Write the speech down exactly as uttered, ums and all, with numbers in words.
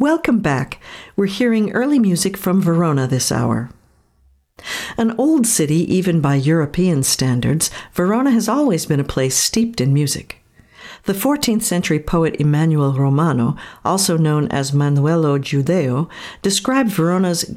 Welcome back. We're hearing early music from Verona this hour. An old city, even by European standards, Verona has always been a place steeped in music. The fourteenth century poet Emanuele Romano, also known as Manuelo Giudeo, described Verona's